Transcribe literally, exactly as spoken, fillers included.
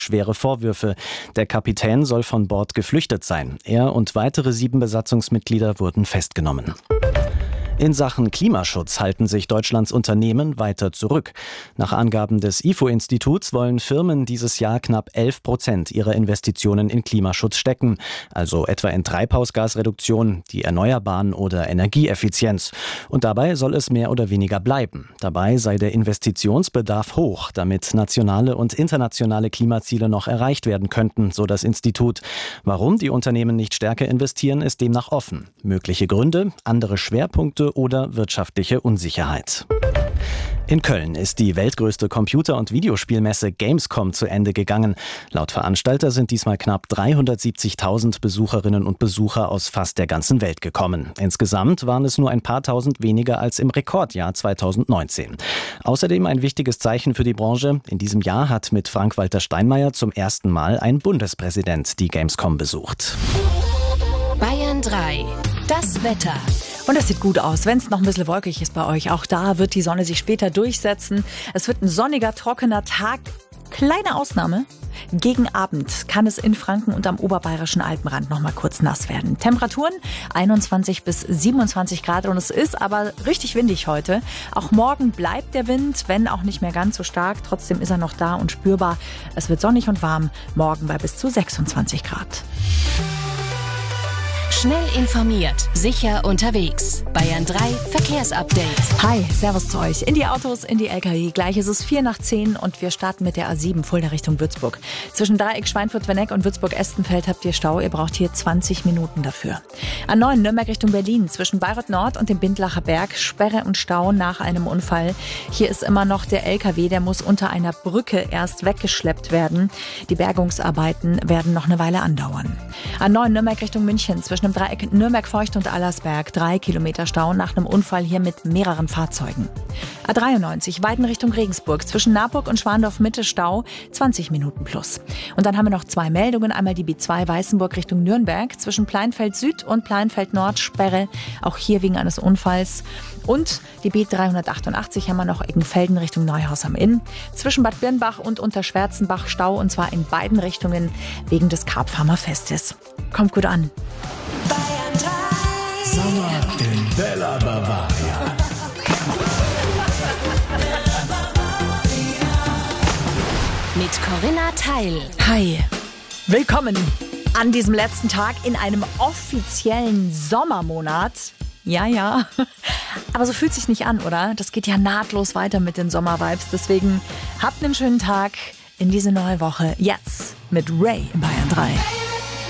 schwere Vorwürfe. Der Kapitän soll von Bord geflüchtet sein. Er und weitere sieben Besatzungsmitglieder wurden festgenommen. In Sachen Klimaschutz halten sich Deutschlands Unternehmen weiter zurück. Nach Angaben des I F O-Instituts wollen Firmen dieses Jahr knapp elf Prozent ihrer Investitionen in Klimaschutz stecken, also etwa in Treibhausgasreduktion, die Erneuerbaren oder Energieeffizienz. Und dabei soll es mehr oder weniger bleiben. Dabei sei der Investitionsbedarf hoch, damit nationale und internationale Klimaziele noch erreicht werden könnten, so das Institut. Warum die Unternehmen nicht stärker investieren, ist demnach offen. Mögliche Gründe, andere Schwerpunkte oder wirtschaftliche Unsicherheit. In Köln ist die weltgrößte Computer- und Videospielmesse Gamescom zu Ende gegangen. Laut Veranstalter sind diesmal knapp dreihundertsiebzigtausend Besucherinnen und Besucher aus fast der ganzen Welt gekommen. Insgesamt waren es nur ein paar tausend weniger als im Rekordjahr zweitausendneunzehn. Außerdem ein wichtiges Zeichen für die Branche. In diesem Jahr hat mit Frank-Walter Steinmeier zum ersten Mal ein Bundespräsident die Gamescom besucht. Bayern drei. Das Wetter. Und es sieht gut aus, wenn es noch ein bisschen wolkig ist bei euch. Auch da wird die Sonne sich später durchsetzen. Es wird ein sonniger, trockener Tag. Kleine Ausnahme. Gegen Abend kann es in Franken und am oberbayerischen Alpenrand noch mal kurz nass werden. Temperaturen einundzwanzig bis siebenundzwanzig Grad und es ist aber richtig windig heute. Auch morgen bleibt der Wind, wenn auch nicht mehr ganz so stark. Trotzdem ist er noch da und spürbar. Es wird sonnig und warm. Morgen bei bis zu sechsundzwanzig Grad. Schnell informiert, sicher unterwegs. Bayern drei Verkehrsupdate. Hi, servus zu euch. In die Autos, in die L K W. Gleich ist es vier nach zehn und wir starten mit der A sieben Fulda Richtung Würzburg. Zwischen Dreieck Schweinfurt-Wenneck und Würzburg-Estenfeld habt ihr Stau. Ihr braucht hier zwanzig Minuten dafür. A neun Nürnberg Richtung Berlin. Zwischen Bayreuth Nord und dem Bindlacher Berg. Sperre und Stau nach einem Unfall. Hier ist immer noch der L K W. Der muss unter einer Brücke erst weggeschleppt werden. Die Bergungsarbeiten werden noch eine Weile andauern. A neun Nürnberg Richtung München. Zwischen dem Dreieck Nürnberg-Feucht und Allersberg. Drei Kilometer Stau nach einem Unfall hier mit mehreren Fahrzeugen. A dreiundneunzig Weiden Richtung Regensburg. Zwischen Naburg und Schwandorf-Mitte Stau. zwanzig Minuten plus. Und dann haben wir noch zwei Meldungen. Einmal die B zwei Weißenburg Richtung Nürnberg. Zwischen Pleinfeld Süd und Pleinfeld Nord Sperre. Auch hier wegen eines Unfalls. Und die B dreihundertachtundachtzig haben wir noch Eggenfelden Richtung Neuhaus am Inn. Zwischen Bad Birnbach und Unterschwärzenbach Stau. Und zwar in beiden Richtungen wegen des Karpfarmer Festes. Kommt gut an. Bayern drei. Sommer in Bella Bavaria. Mit Corinna Teil. Hi, willkommen an diesem letzten Tag in einem offiziellen Sommermonat. Ja, ja, aber so fühlt sich nicht an, oder? Das geht ja nahtlos weiter mit den Sommervibes. Deswegen habt einen schönen Tag in diese neue Woche. Jetzt mit Ray in Bayern drei.